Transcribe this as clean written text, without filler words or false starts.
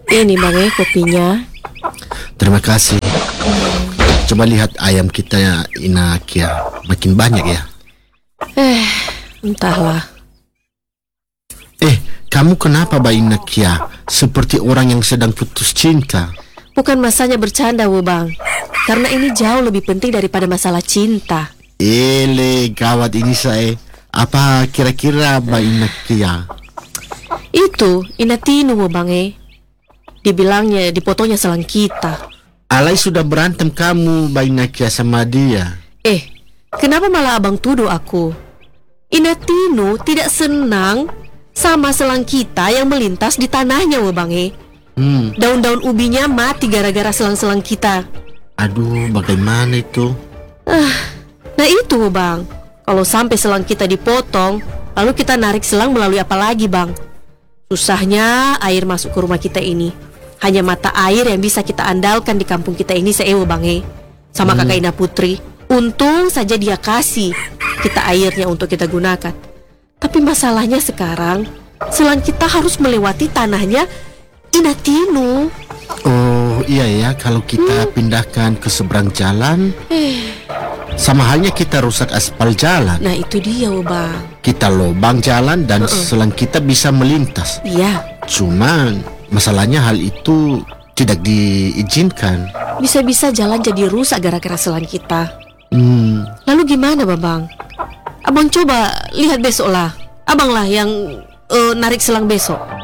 Ini Bang kopinya. Terima kasih. Coba lihat ayam kita Inakia, makin banyak ya. Entahlah. Kamu kenapa Mbak Inakia? Seperti orang yang sedang putus cinta. Bukan masanya bercanda Bang. Karena ini jauh lebih penting daripada masalah cinta. Gawat ini saya. Apa kira-kira Mbak Inakia? Itu Inatinu Bang Dibilangnya, dipotonya selang kita. Alai sudah berantem kamu Mbak Inakia sama dia. Kenapa malah abang tuduh aku? Inatinu tidak senang sama selang kita yang melintas di tanahnya Bang Daun-daun ubinya mati gara-gara selang-selang kita. Aduh, bagaimana itu? Nah itu Bang, kalau sampai selang kita dipotong, lalu kita narik selang melalui apa lagi Bang? Susahnya air masuk ke rumah kita ini. Hanya mata air yang bisa kita andalkan di kampung kita ini Bang sama kakak Ina Putri. Untung saja dia kasih kita airnya untuk kita gunakan. Tapi masalahnya sekarang, selang kita harus melewati tanahnya Inatinu. Oh iya ya, kalau kita pindahkan ke seberang jalan, sama halnya kita rusak aspal jalan. Nah itu dia Bang. Kita lobang jalan dan selang kita bisa melintas. Iya. Cuman masalahnya hal itu tidak diizinkan. Bisa-bisa jalan jadi rusak gara-gara selang kita. Lalu gimana Bang? Abang coba lihat besok lah. Abang lah yang narik selang besok.